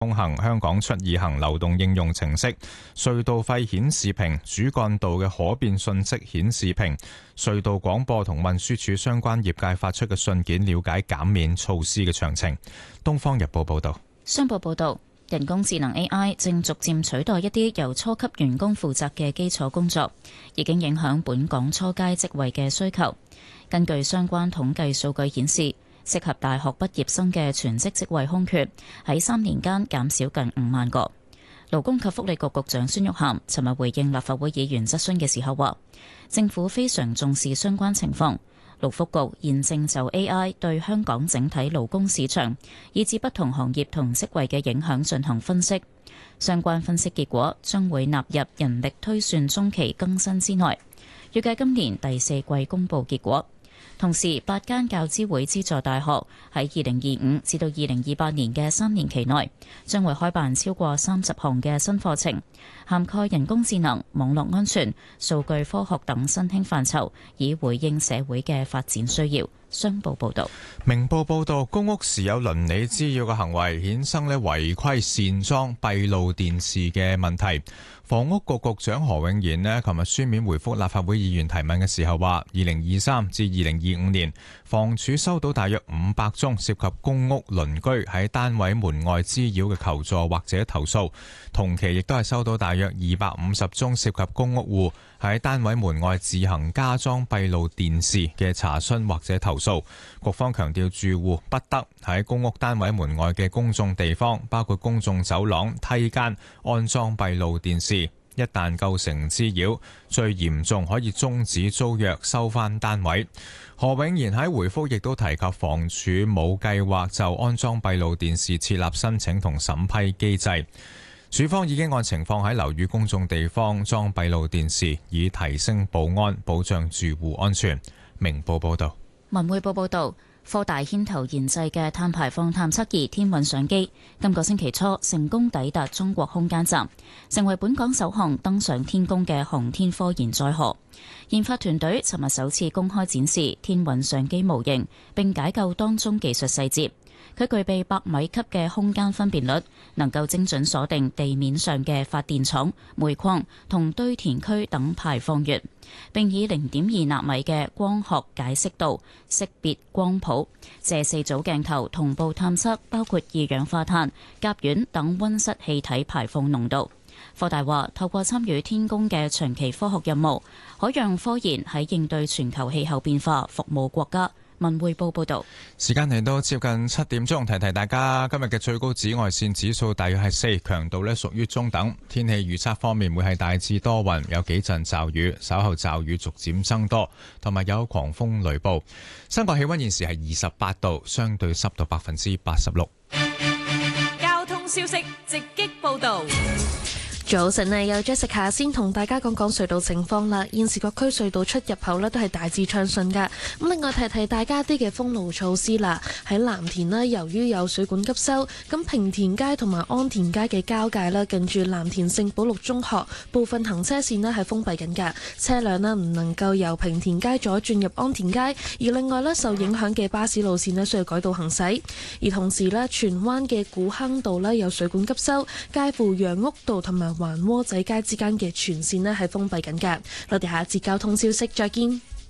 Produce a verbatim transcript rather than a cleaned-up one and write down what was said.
通行香港出易行流動應用程式、隧道費顯示屏、主幹道嘅可變信息顯示屏、隧道廣播同運輸署相關業界發出嘅信件，了解減免措施嘅詳情。東方日報報道。 商報報道，人工智能 A I 正逐漸取代一啲由初級員工負責嘅基礎工作，已經影響本港初階職位嘅需求。根據相關統計數據顯示，適合大學畢業生嘅全職職位空缺喺三年間減少近五萬個。勞工及福利局局長孫玉菡尋日回應立法會議員質詢嘅時候話，政府非常重視相關情況，勞福局現正就 A I 對香港整體勞工市場以至不同行業同職位嘅影響進行分析，相關分析結果將會納入人力推算中期更新之內，預計今年第四季公佈結果。同時，八間教資會資助大學喺二零二五至到二零二八年嘅三年期內，將會開辦超過三十項嘅新課程，涵蓋人工智能、網絡安全、數據科學等新興範疇，以回應社會嘅發展需要。商報報道。 明報報道，公屋時有鄰里滋擾嘅行為，衍生呢違規擅裝閉路電視嘅問題。房屋局局長何永賢呢，琴日書面回覆立法會議員提問嘅時候話，二零二三至二零二五年，房署收到大約五百宗涉及公屋鄰居喺單位門外滋擾嘅求助或者投訴，同期亦都係收到大約二百五十宗涉及公屋戶喺單位門外自行加裝閉路電視嘅查詢或者投訴。局方強調，住戶不得喺公屋單位門外嘅公眾地方，包括公眾走廊、梯間安裝閉路電視。一旦構成滋擾，最嚴重可以終止租約，收返單位。何永賢喺回覆亦都提及，房署冇計劃就安裝閉路電視設立申請同審批機制。署方已經按情況喺樓宇公眾地方裝閉路電視，以提升保安，保障住戶安全。明報報道。 文匯報報道，科大牽頭研製嘅碳排放探測儀天韻上機，今個星期初成功抵達中國空間站，成為本港首項登上天宮嘅航天科研載荷。研發團隊尋日首次公開展示天韻上機模型，並解構當中技術細節。佢具備百米級嘅空間分辨率，能夠精準鎖定地面上嘅發電廠、煤礦同堆填區等排放源，並以零點二納米嘅光學解析度識別光譜，借四組鏡頭同步探測包括二氧化碳、甲烷等溫室氣體排放濃度。科大話，透過參與天宮嘅長期科學任務，可讓科研喺應對全球氣候變化服務國家。文匯報報道。 時間嚟到接近七點鐘，提提大家今日嘅最高紫外線指數大約係四，強度呢屬於中等。天氣預測方面會係大致多雲，有幾陣驟雨，稍後驟雨逐漸增多，同埋有狂風雷暴。香港氣溫現時係二十八度，相對濕度百分之八十六。 交通消息直擊報道。 早晨啊，有 Jessica 先同大家講講隧道情況啦。現時各區隧道出入口呢都係大致暢順噶。咁另外提提大家啲嘅封路措施啦。喺藍田呢，由於有水管急修，咁平田街同埋安田街嘅交界啦，近住藍田聖保祿中學部分行車線呢係封閉緊噶，車輛呢唔能夠由平田街左轉入安田街。而另外呢，受影響嘅巴士路線呢需要改道行駛。而同時呢，荃灣嘅古坑道呢有水管急修，介乎楊屋道同埋環窩仔街之間嘅全線呢係封閉緊㗎。我哋下一節交通消息再見。